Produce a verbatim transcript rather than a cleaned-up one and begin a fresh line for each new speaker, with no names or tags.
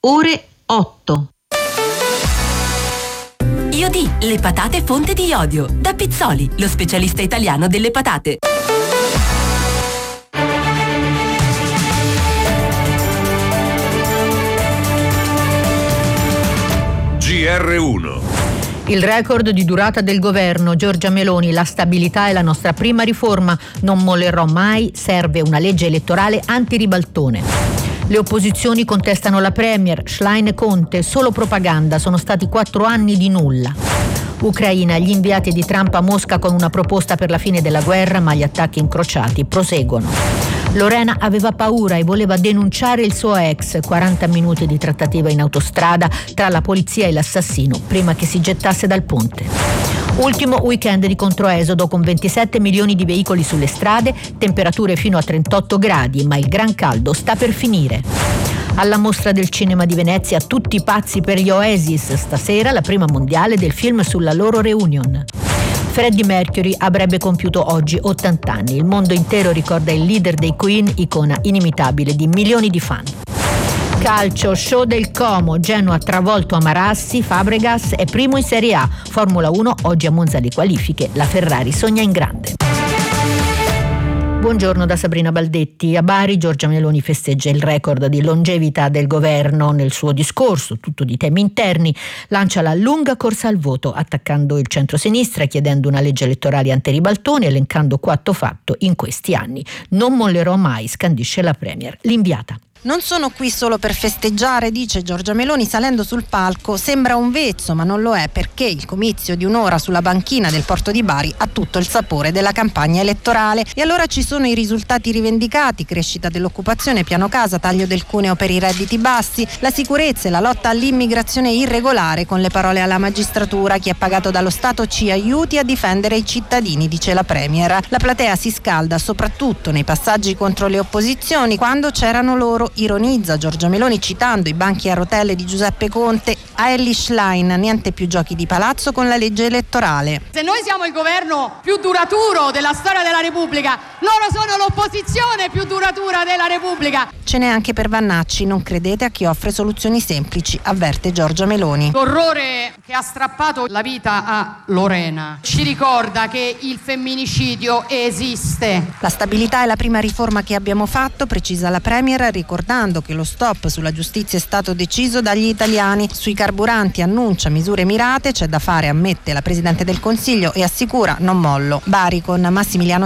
ore otto.
Iodi, le patate fonte di iodio. Da Pizzoli, lo specialista italiano delle patate.
G R uno.
Il record di durata del governo, Giorgia Meloni, la stabilità è la nostra prima riforma, non mollerò mai, serve una legge elettorale anti-ribaltone. Le opposizioni contestano la Premier, Schlein e Conte, solo propaganda, sono stati quattro anni di nulla. Ucraina, gli inviati di Trump a Mosca con una proposta per la fine della guerra, ma gli attacchi incrociati proseguono. Lorena aveva paura e voleva denunciare il suo ex, quaranta minuti di trattativa in autostrada tra la polizia e l'assassino prima che si gettasse dal ponte. Ultimo weekend di controesodo con ventisette milioni di veicoli sulle strade, temperature fino a trentotto gradi, ma il gran caldo sta per finire. Alla Mostra del Cinema di Venezia tutti pazzi per gli Oasis, stasera la prima mondiale del film sulla loro reunion. Freddie Mercury avrebbe compiuto oggi ottanta anni. Il mondo intero ricorda il leader dei Queen, icona inimitabile di milioni di fan. Calcio, show del Como, Genoa travolto a Marassi, Fabregas è primo in Serie A. Formula uno, oggi a Monza le qualifiche, la Ferrari sogna in grande. Buongiorno da Sabrina Baldetti. A Bari Giorgia Meloni festeggia il record di longevità del governo. Nel suo discorso, tutto di temi interni, lancia la lunga corsa al voto, attaccando il centro-sinistra, chiedendo una legge elettorale anti-ribaltone, elencando quanto fatto in questi anni. Non mollerò mai, scandisce la Premier. L'inviata.
Non sono qui solo per festeggiare, dice Giorgia Meloni salendo sul palco. Sembra un vezzo, ma non lo è, perché il comizio di un'ora sulla banchina del porto di Bari ha tutto il sapore della campagna elettorale. E allora ci sono i risultati rivendicati: crescita dell'occupazione, piano casa, taglio del cuneo per i redditi bassi, la sicurezza e la lotta all'immigrazione irregolare. Con le parole alla magistratura, chi è pagato dallo Stato ci aiuti a difendere i cittadini, dice la Premier. La platea si scalda soprattutto nei passaggi contro le opposizioni, quando c'erano loro. Ironizza Giorgia Meloni citando i banchi a rotelle di Giuseppe Conte. A Elly Schlein, niente più giochi di palazzo con la legge elettorale.
Se noi siamo il governo più duraturo della storia della Repubblica, loro sono l'opposizione più duratura della Repubblica.
Ce n'è anche per Vannacci, non credete a chi offre soluzioni semplici, avverte Giorgia Meloni.
L'orrore che ha strappato la vita a Lorena ci ricorda che il femminicidio esiste.
La stabilità è la prima riforma che abbiamo fatto, precisa la Premier, ricordando che lo stop sulla giustizia è stato deciso dagli italiani. Sui carburanti annuncia misure mirate, c'è da fare, ammette la Presidente del Consiglio, e assicura non mollo. Bari con Massimiliano